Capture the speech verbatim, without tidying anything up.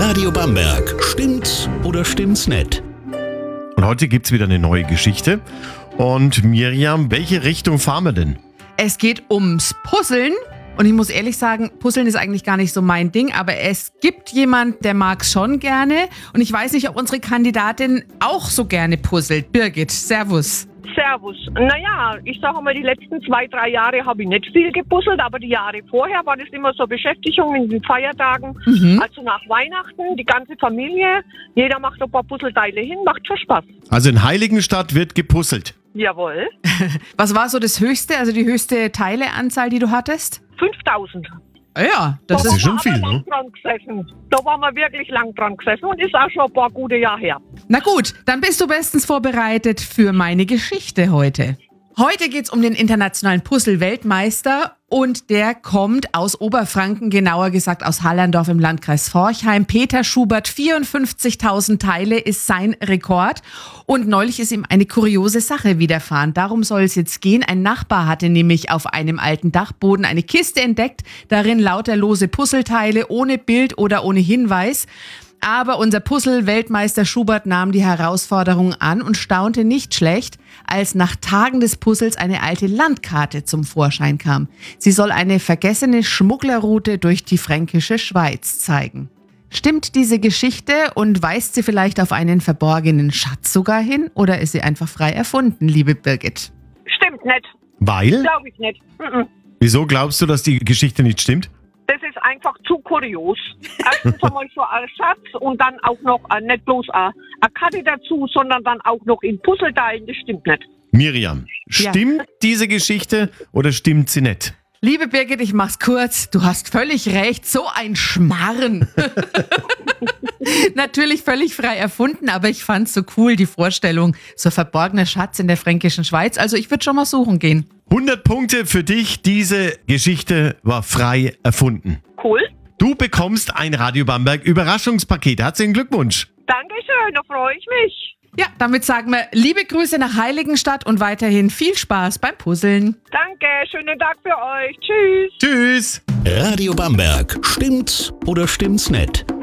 Radio Bamberg. Stimmt's oder stimmt's nicht? Und heute gibt's wieder eine neue Geschichte. Und Miriam, welche Richtung fahren wir denn? Es geht ums Puzzeln. Und ich muss ehrlich sagen, Puzzeln ist eigentlich gar nicht so mein Ding, aber es gibt jemand, der mag es schon gerne. Und ich weiß nicht, ob unsere Kandidatin auch so gerne puzzelt. Birgit, servus. Servus. Naja, ich sage mal, die letzten zwei, drei Jahre habe ich nicht viel gepuzzelt, aber die Jahre vorher war das immer so Beschäftigung in den Feiertagen. Mhm. Also nach Weihnachten, die ganze Familie, jeder macht ein paar Puzzleteile hin, macht schon Spaß. Also in Heiligenstadt wird gepuzzelt. Jawohl. Was war so das Höchste, also die höchste Teileanzahl, die du hattest? fünftausend. Ja, das Das ist ist schon viel, Da waren wir ne? lang dran gesessen. Da waren wir wirklich lang dran gesessen und ist auch schon ein paar gute Jahre her. Na gut, dann bist du bestens vorbereitet für meine Geschichte heute. Heute geht's um den internationalen Puzzle-Weltmeister und der kommt aus Oberfranken, genauer gesagt aus Hallerndorf im Landkreis Forchheim. Peter Schubert, vierundfünfzigtausend Teile ist sein Rekord und neulich ist ihm eine kuriose Sache widerfahren. Darum soll es jetzt gehen. Ein Nachbar hatte nämlich auf einem alten Dachboden eine Kiste entdeckt, darin lauter lose Puzzleteile ohne Bild oder ohne Hinweis. Aber unser Puzzle-Weltmeister Schubert nahm die Herausforderung an und staunte nicht schlecht, als nach Tagen des Puzzles eine alte Landkarte zum Vorschein kam. Sie soll eine vergessene Schmugglerroute durch die fränkische Schweiz zeigen. Stimmt diese Geschichte und weist sie vielleicht auf einen verborgenen Schatz sogar hin oder ist sie einfach frei erfunden, liebe Birgit? Stimmt nicht. Weil? Glaube ich nicht. Mhm. Wieso glaubst du, dass die Geschichte nicht stimmt? Das ist einfach zu kurios. Erstens einmal so ein Schatz und dann auch noch äh, nicht bloß äh, eine Karte dazu, sondern dann auch noch in Puzzleteilen. Das stimmt nicht. Miriam, Ja. stimmt diese Geschichte oder stimmt sie nicht? Liebe Birgit, ich mach's kurz. Du hast völlig recht. So ein Schmarren. Natürlich völlig frei erfunden, aber ich fand's so cool, die Vorstellung. So ein verborgener Schatz in der fränkischen Schweiz. Also ich würde schon mal suchen gehen. hundert Punkte für dich. Diese Geschichte war frei erfunden. Cool. Du bekommst ein Radio Bamberg Überraschungspaket. Herzlichen Glückwunsch. Dankeschön, da freue ich mich. Ja, damit sagen wir liebe Grüße nach Heiligenstadt und weiterhin viel Spaß beim Puzzeln. Danke, schönen Tag für euch. Tschüss. Tschüss. Radio Bamberg. Stimmt's oder stimmt's nicht?